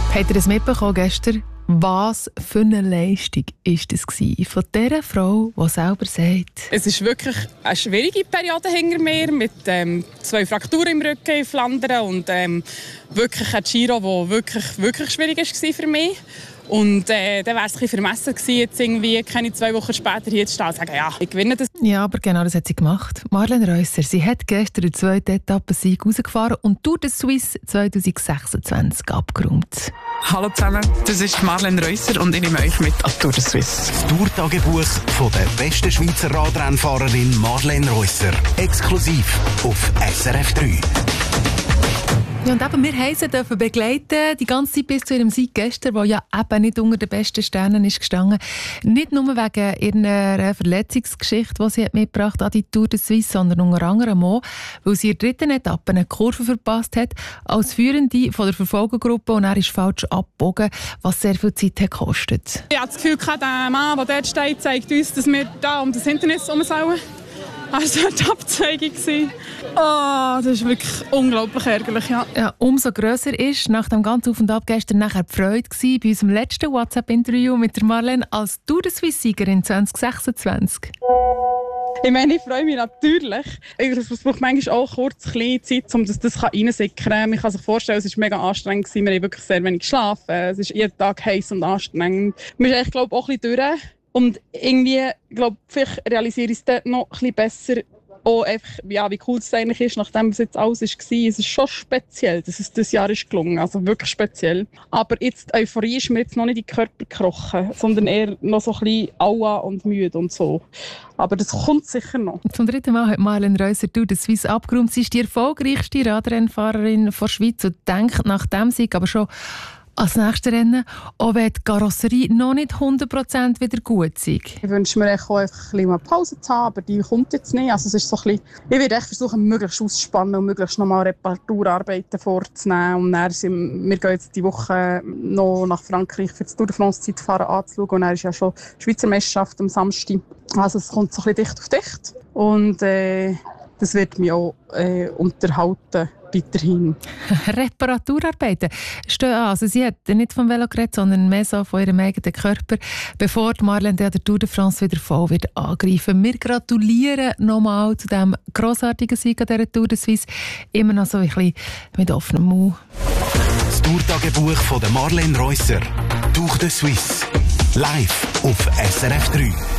Habt ihr das mitbekommen gestern? Was für eine Leistung war das von dieser Frau, die selber sagt? Es ist wirklich eine schwierige Periode hinter mir mit 2 Frakturen im Rücken in Flandern und wirklich ein Giro, der wirklich schwierig war für mich. Und dann wäre es ein bisschen vermessen gewesen, jetzt irgendwie keine 2 Wochen später hier zu stehen und zu sagen, ja, ich gewinne das. Ja, aber genau das hat sie gemacht. Marlene Reusser, sie hat gestern den 2. Etappensieg rausgefahren und Tour de Suisse 2026 abgeräumt. Hallo zusammen, das ist Marlene Reusser und ich nehme euch mit an Tour de Suisse. Das Tourtagebuch von der besten Schweizer Radrennfahrerin Marlene Reusser. Exklusiv auf SRF 3. Ja, und eben, wir haben sie begleiten, die ganze Zeit bis zu ihrem Sieg gestern, der ja eben nicht unter den besten Sternen ist gestanden. Nicht nur wegen ihrer Verletzungsgeschichte, die sie hat mitgebracht an die Tour de Suisse, sondern unter anderem auch, weil sie in der 3. Etappe eine Kurve verpasst hat, als Führende von der Verfolgergruppe, und er ist falsch abgebogen, was sehr viel Zeit hat gekostet. Ich habe das Gefühl, der Mann, der dort steht, zeigt uns, dass wir da um das Hindernis herum sollen. Also war die Abzweigung. Das ist wirklich unglaublich ärgerlich. Ja, umso grösser ist nach dem ganzen Auf und Ab gestern nachher die Freude gewesen, bei unserem letzten WhatsApp-Interview mit der Marlene als Tour de Suisse-Siegerin 2026. Ich meine, ich freue mich natürlich. Es braucht manchmal auch kurz ein bisschen Zeit, um das reinsickern kann. Man kann sich vorstellen, es war mega anstrengend. Wir haben wirklich sehr wenig geschlafen. Es ist jeden Tag heiß und anstrengend. Wir sind glaube auch ein bisschen durch. Und irgendwie, vielleicht realisiere ich es dort noch ein bisschen besser, auch einfach, ja, wie cool es eigentlich ist, nachdem es jetzt alles war. Es ist schon speziell, dass es dieses Jahr ist gelungen, also wirklich speziell. Aber jetzt, die Euphorie ist mir jetzt noch nicht in den Körper gekrochen, sondern eher noch so ein bisschen aua und müde und so. Aber das kommt sicher noch. Zum 3. Mal hat Marlene Reusser Tour de Suisse abgeräumt. Sie ist die erfolgreichste Radrennfahrerin der Schweiz und denkt nach dem Sieg aber schon als nächstes Rennen, auch wenn die Karosserie noch nicht 100% wieder gut ist. Ich wünsche mir auch einfach ein bisschen eine Pause zu haben, aber die kommt jetzt nicht. Also es ist so ein bisschen, ich werde versuchen, möglichst auszuspannen und möglichst nochmal Reparaturarbeiten vorzunehmen. Und wir gehen jetzt die Woche noch nach Frankreich für das Tour de France Zeitfahren anzuschauen. Und dann ist ja schon die Schweizer Meisterschaft am Samstag. Also es kommt so ein bisschen dicht auf dicht. Und das wird mich auch unterhalten. Weiterhin. Reparaturarbeiten stehen an. Also sie hat nicht vom Velo geredet, sondern mehr so von ihrem eigenen Körper, bevor die Marlene der Tour de France wieder voll wird angreifen. Wir gratulieren nochmal zu diesem grossartigen Sieg an dieser Tour de Suisse. Immer noch so ein bisschen mit offenem Mund. Das Tourtagebuch von Marlene Reusser. Tour de Suisse. Live auf SRF 3.